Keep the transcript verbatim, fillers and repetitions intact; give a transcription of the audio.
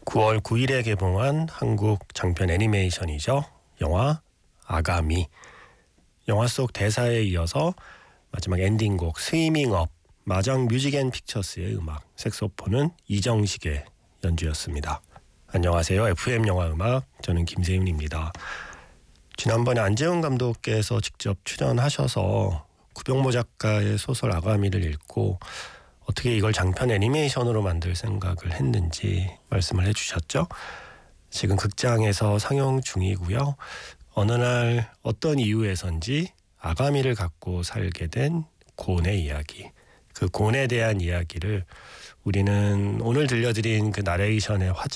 구월 구일에 개봉한 한국 장편 애니메이션이죠. 영화 아가미. 영화 속 대사에 이어서 마지막 엔딩곡 스위밍업, 마장 뮤직앤픽처스의 음악, 색소폰은 이정식의 연주였습니다. 안녕하세요. 에프엠 영화음악, 저는 김세윤입니다. 지난번에 안재훈 감독께서 직접 출연하셔서 구병모 작가의 소설 아가미를 읽고 어떻게 이걸 장편 애니메이션으로 만들 생각을 했는지 말씀을 해주셨죠. 지금 극장에서 상영 중이고요. 어느 날 어떤 이유에선지 아가미를 갖고 살게 된 곤의 이야기, 그 곤에 대한 이야기를 우리는 오늘 들려드린 그 나레이션의